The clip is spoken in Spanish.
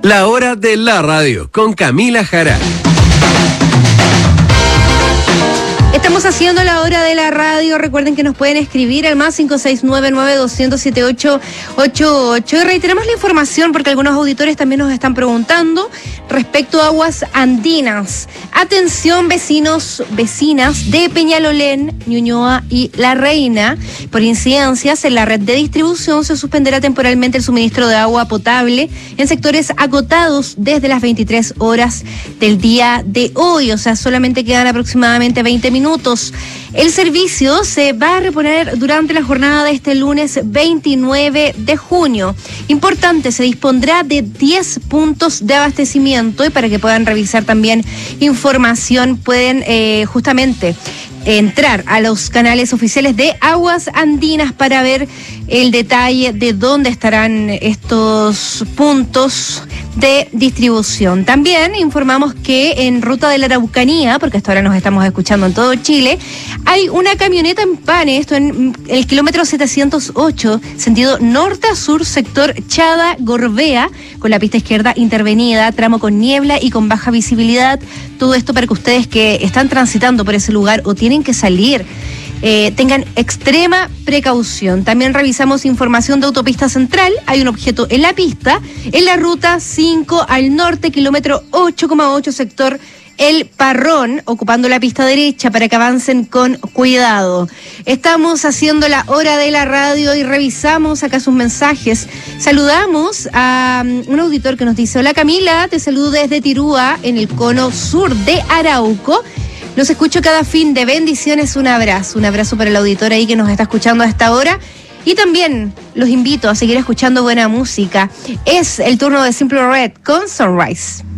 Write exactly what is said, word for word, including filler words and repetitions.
La hora de la radio con Camila Jara. Estamos haciendo la hora de la radio. Recuerden que nos pueden escribir al más cinco seis nueve nueve dos cero siete ocho ocho ocho. Y reiteramos la información porque algunos auditores también nos están preguntando respecto a aguas andinas. Atención, vecinos, vecinas de Peñalolén, Ñuñoa y La Reina. Por incidencias en la red de distribución se suspenderá temporalmente el suministro de agua potable en sectores acotados desde las veintitrés horas del día de hoy. O sea, solamente quedan aproximadamente veinte minutos. El servicio se va a reponer durante la jornada de este lunes veintinueve de junio. Importante, se dispondrá de diez puntos de abastecimiento y para que puedan revisar también información pueden eh, justamente entrar a los canales oficiales de Aguas Andinas para ver el detalle de dónde estarán estos puntos de distribución. También informamos que en Ruta de la Araucanía, porque hasta ahora nos estamos escuchando en todo Chile, hay una camioneta en pane, esto en el kilómetro setecientos ocho, sentido norte a sur, sector Chada-Gorbea, con la pista izquierda intervenida, tramo con niebla y con baja visibilidad. Todo esto para que ustedes que están transitando por ese lugar o tienen que salir, Eh, tengan extrema precaución. También revisamos información de Autopista Central. Hay un objeto en la pista, en la ruta cinco al norte, kilómetro ocho coma ocho, sector El Parrón, ocupando la pista derecha para que avancen con cuidado. Estamos haciendo la hora de la radio y revisamos acá sus mensajes. Saludamos a um, un auditor que nos dice: hola Camila, te saludo desde Tirúa, en el cono sur de Arauco. Los escucho cada fin de bendiciones, un abrazo, un abrazo para el auditor ahí que nos está escuchando a esta hora. Y también los invito a seguir escuchando buena música. Es el turno de Simple Red con Sunrise.